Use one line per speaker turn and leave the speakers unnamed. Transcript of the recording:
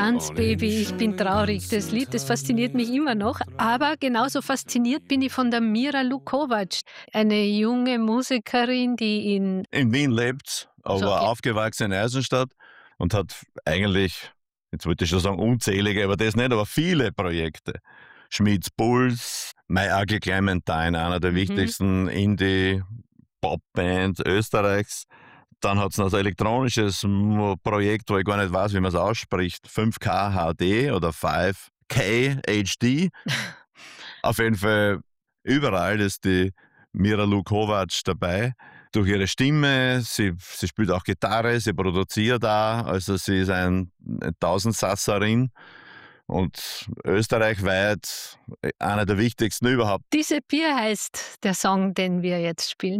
Tanzbaby, ich bin traurig. Das Lied, das fasziniert mich immer noch. Aber genauso fasziniert bin ich von der Mira Lukovac, eine junge Musikerin, die
In Wien lebt,
so,
aber aufgewachsen in Eisenstadt und hat eigentlich, jetzt wollte ich schon sagen unzählige, aber das nicht, aber viele Projekte. Schmieds Puls, My Ugly Clementine, einer der wichtigsten Indie-Pop-Bands Österreichs. Dann hat es noch so ein elektronisches Projekt, wo ich gar nicht weiß, wie man es ausspricht. 5K HD oder 5K HD. Auf jeden Fall überall ist die Mira Lukovac dabei. Durch ihre Stimme, sie spielt auch Gitarre, sie produziert da, also sie ist eine Tausendsasserin und österreichweit einer der wichtigsten überhaupt.
Disappear heißt der Song, den wir jetzt spielen.